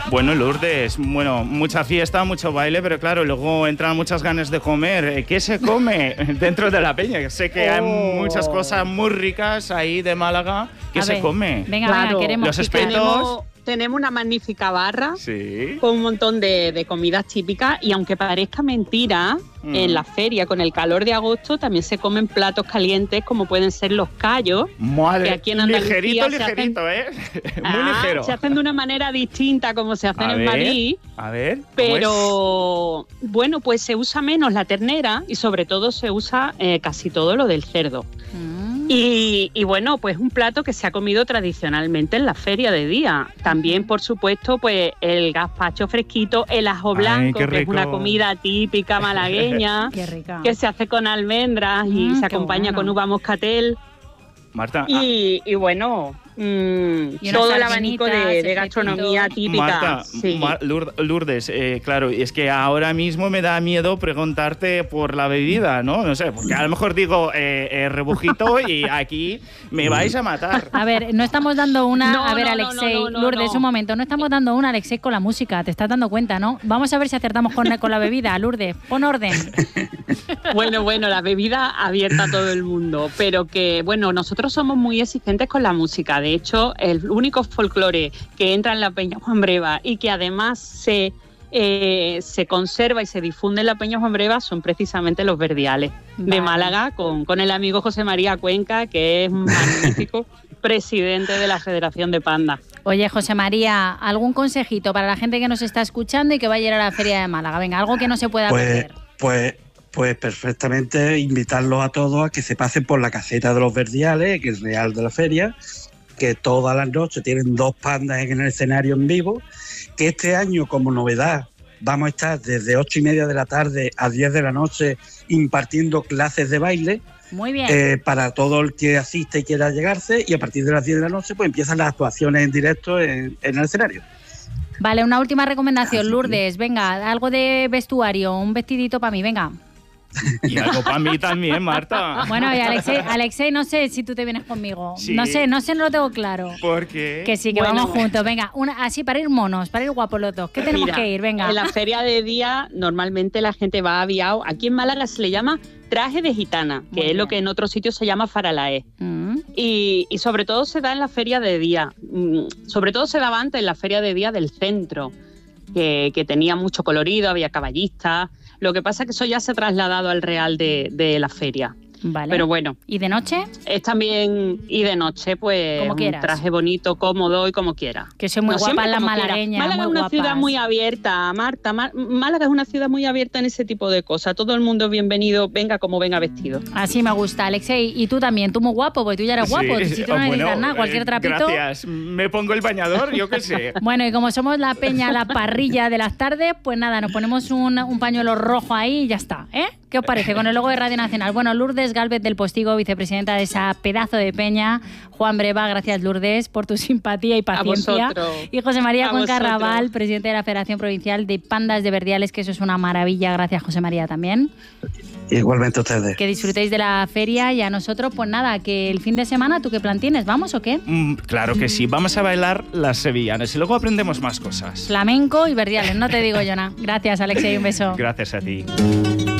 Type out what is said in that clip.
Bueno, Lourdes, mucha fiesta, mucho baile, pero claro, luego entran muchas ganas de comer. ¿Qué se come dentro de la peña? Sé que hay muchas cosas muy ricas ahí de Málaga. ¿Qué se come? Venga, queremos los espetos. Tenemos una magnífica barra sí, con un montón de comidas típicas y aunque parezca mentira, en la feria con el calor de agosto también se comen platos calientes como pueden ser los callos. Madre, que aquí en Andalucía ligerito, muy ligero. Se hacen de una manera distinta como se hacen en Madrid. A ver, pero bueno, pues se usa menos la ternera y sobre todo se usa casi todo lo del cerdo. Y bueno, pues un plato que se ha comido tradicionalmente en la feria de día. También, por supuesto, pues el gazpacho fresquito, el ajo blanco, que es una comida típica malagueña, que se hace con almendras y se acompaña con uva moscatel. Marta. Y bueno, todo el abanico de gastronomía típica. Marta, sí. Lourdes, claro, es que ahora mismo me da miedo preguntarte por la bebida, ¿no? No sé, porque a lo mejor digo rebujito y aquí me vais a matar. A ver, no estamos dando una... Alexei, Lourdes, un momento. No estamos dando una, Alexei, con la música. Te estás dando cuenta, ¿no? Vamos a ver si acertamos con la bebida. Lourdes, pon orden. Bueno, la bebida abierta a todo el mundo, pero que, bueno, nosotros somos muy exigentes con la música. De hecho, el único folclore que entra en la Peña Juan Breva y que además se conserva y se difunde en la Peña Juan Breva son precisamente los verdiales de Málaga, con el amigo José María Cuenca, que es magnífico presidente de la Federación de Panda. Oye, José María, ¿algún consejito para la gente que nos está escuchando y que va a ir a la Feria de Málaga? Venga, algo que no se pueda perder. Pues perfectamente invitarlos a todos a que se pasen por la caseta de los verdiales, que es real de la feria, que todas las noches tienen 2 pandas en el escenario en vivo, que este año como novedad vamos a estar desde 8:30 de la tarde a 10 de la noche impartiendo clases de baile. Muy bien. Para todo el que asiste y quiera llegarse, y a partir de las 10 de la noche pues empiezan las actuaciones en directo en el escenario. Vale, una última recomendación, Lourdes. Venga, algo de vestuario, un vestidito para mí, venga. Y algo para mí también, Marta. Bueno, y Alexei, no sé si tú te vienes conmigo. Sí. No sé, no lo tengo claro. ¿Por qué? Que sí, que vamos juntos. Venga, así para ir monos, para ir guapos los dos. ¿Qué tenemos que ir? Venga. En la feria de día normalmente la gente va aviado. Aquí en Málaga se le llama traje de gitana, que es lo que en otros sitios se llama faralaé. Y sobre todo se da en la feria de día. Sobre todo se daba antes en la feria de día del centro, que tenía mucho colorido, había caballistas. Lo que pasa es que eso ya se ha trasladado al Real de la feria. Vale. Pero bueno. ¿Y de noche? Es también, y de noche, pues, como quieras. Un traje bonito, cómodo y como quiera. Que soy muy guapa la malagueña. Málaga es una ciudad muy abierta, Marta. Málaga es una ciudad muy abierta en ese tipo de cosas. Todo el mundo es bienvenido, venga como venga vestido. Así me gusta, Alexei. Y tú también, tú muy guapo, porque tú ya eres guapo. Si tú no necesitas nada, cualquier trapito. Gracias. Me pongo el bañador, yo qué sé. Bueno, y como somos la peña, la parrilla de las tardes, pues nada, nos ponemos un pañuelo rojo ahí y ya está, ¿eh? ¿Qué os parece? Con el logo de Radio Nacional. Bueno, Lourdes Gálvez del Postigo, vicepresidenta de esa pedazo de peña. Juan Breva, gracias Lourdes por tu simpatía y paciencia. Y José María Cuenca Raval, presidente de la Federación Provincial de Pandas de Verdiales, que eso es una maravilla. Gracias, José María, también. Igualmente a ustedes. Que disfrutéis de la feria y a nosotros, pues nada, que el fin de semana, ¿tú qué plan tienes? ¿Vamos o qué? Claro que sí, vamos a bailar las sevillanas y luego aprendemos más cosas. Flamenco y Verdiales, no te digo yo nada. Gracias, Alexei, un beso. Gracias a ti.